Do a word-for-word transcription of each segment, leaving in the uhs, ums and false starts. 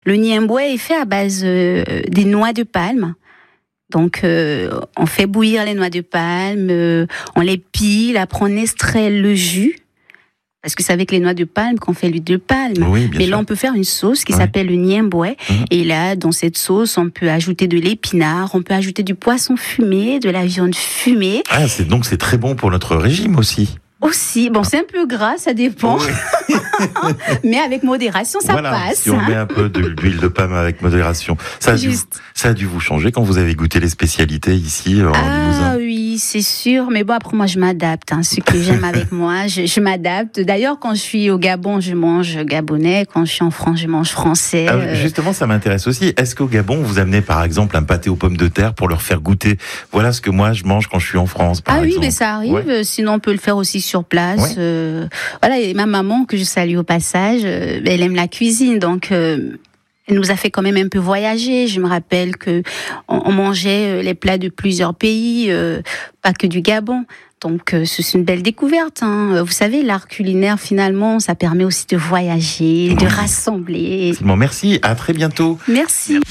Le niemboué est fait à base euh, des noix de palme. Donc, euh, on fait bouillir les noix de palme, euh, on les pile, après on extrait le jus. Parce que c'est avec les noix de palme qu'on fait l'huile de palme. Oui, bien Mais sûr. là, on peut faire une sauce qui Ouais. s'appelle le niemboué. Mhm. Et là, dans cette sauce, on peut ajouter de l'épinard, on peut ajouter du poisson fumé, de la viande fumée. Ah, c'est, donc c'est très bon pour notre régime aussi. Aussi, bon, c'est un peu gras, ça dépend. Oui. Mais avec modération, ça voilà, passe. si on hein. met un peu de l'huile de palme avec modération. Ça a, dû, Juste. ça a dû vous changer quand vous avez goûté les spécialités ici euh, en Ah Limousin. oui, c'est sûr. Mais bon, après, moi, je m'adapte. Hein. Ce que j'aime avec moi, je, je m'adapte. D'ailleurs, quand je suis au Gabon, je mange gabonais. Quand je suis en France, je mange français. Ah, Euh, justement, ça m'intéresse aussi. Est-ce qu'au Gabon, vous amenez par exemple un pâté aux pommes de terre pour leur faire goûter? Voilà ce que moi je mange quand je suis en France, par Ah oui, exemple. mais ça arrive. Ouais. Sinon, on peut le faire aussi sur place. Ouais. Euh, voilà, et ma maman, que je salue au passage, euh, elle aime la cuisine. Donc, euh, elle nous a fait quand même un peu voyager. Je me rappelle que on, on mangeait les plats de plusieurs pays, euh, pas que du Gabon. Donc, euh, c'est une belle découverte. Hein. Vous savez, l'art culinaire, finalement, ça permet aussi de voyager, de rassembler. Bon, merci, à très bientôt. Merci.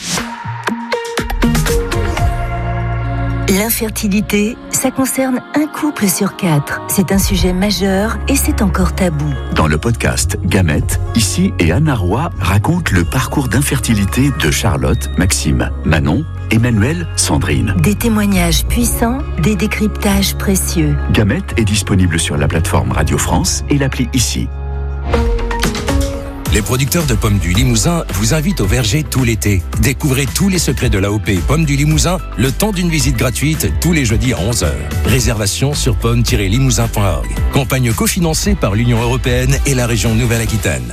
L'infertilité, ça concerne un couple sur quatre. C'est un sujet majeur et c'est encore tabou. Dans le podcast Gamètes, ici et Anna Roy raconte le parcours d'infertilité de Charlotte, Maxime, Manon, Emmanuel, Sandrine. Des témoignages puissants, des décryptages précieux. Gamètes est disponible sur la plateforme Radio France et l'appli Ici. Les producteurs de pommes du Limousin vous invitent au verger tout l'été. Découvrez tous les secrets de l'A O P Pommes du Limousin le temps d'une visite gratuite tous les jeudis à onze heures. Réservation sur pommes tiret limousin point org. Campagne cofinancée par l'Union européenne et la région Nouvelle-Aquitaine.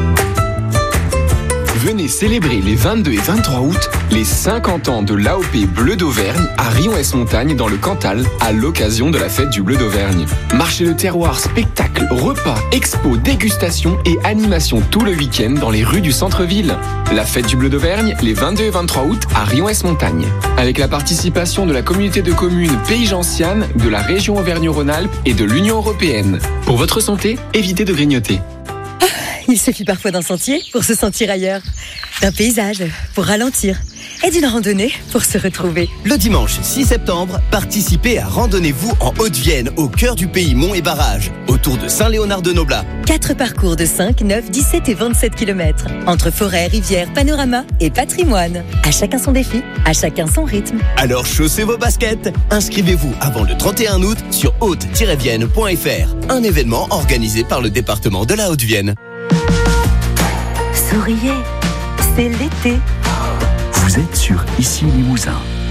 Venez célébrer les vingt-deux et vingt-trois août les cinquante ans de l'A O P Bleu d'Auvergne à Rion-Ès-Montagne dans le Cantal à l'occasion de la fête du Bleu d'Auvergne. Marché de terroir, spectacles, repas, expos, dégustations et animations tout le week-end dans les rues du centre-ville. La fête du Bleu d'Auvergne les vingt-deux et vingt-trois août à Rion-Ès-Montagne. Avec la participation de la communauté de communes Pays Gentiane, de la région Auvergne-Rhône-Alpes et de l'Union européenne. Pour votre santé, évitez de grignoter. Il suffit parfois d'un sentier pour se sentir ailleurs, d'un paysage pour ralentir et d'une randonnée pour se retrouver. Le dimanche six septembre, participez à Randonnez-vous en Haute-Vienne, au cœur du pays monts et barrages, autour de Saint-Léonard-de-Noblat. Quatre parcours de cinq, neuf, dix-sept et vingt-sept kilomètres, entre forêts, rivières, panorama et patrimoine. À chacun son défi, à chacun son rythme. Alors chaussez vos baskets. Inscrivez-vous avant le trente et un août sur haute tiret vienne point f r. Un événement organisé par le département de la Haute-Vienne. Souriez, c'est l'été. Vous êtes sur Ici Limousin.